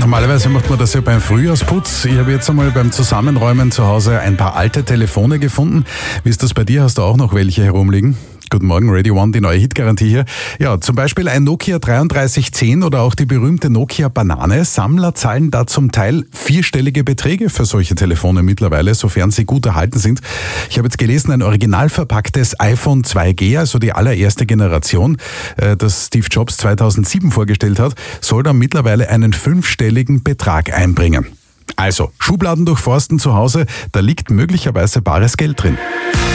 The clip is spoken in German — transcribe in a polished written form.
Normalerweise macht man das ja beim Frühjahrsputz. Ich habe jetzt einmal beim Zusammenräumen zu Hause ein paar alte Telefone gefunden. Wie ist das bei dir? Hast du auch noch welche herumliegen? Guten Morgen, Radio One, die neue Hitgarantie hier. Ja, zum Beispiel ein Nokia 3310 oder auch die berühmte Nokia Banane. Sammler zahlen da zum Teil vierstellige Beträge für solche Telefone mittlerweile, sofern sie gut erhalten sind. Ich habe jetzt gelesen, ein original verpacktes iPhone 2G, also die allererste Generation, das Steve Jobs 2007 vorgestellt hat, soll dann mittlerweile einen fünfstelligen Betrag einbringen. Also, Schubladen durchforsten zu Hause, da liegt möglicherweise bares Geld drin.